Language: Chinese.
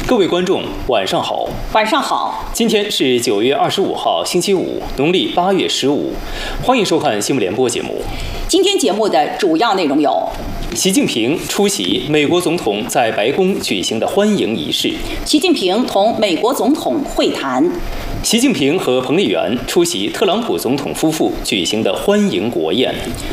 各位观众，晚上好。 晚上好。 今天是9月25号，星期五，农历8月15。欢迎收看新闻联播节目。 今天节目的主要内容有： 习近平出席美国总统在白宫举行的欢迎仪式； 习近平同美国总统会谈； 习近平和彭丽媛出席特朗普总统夫妇举行的欢迎国宴；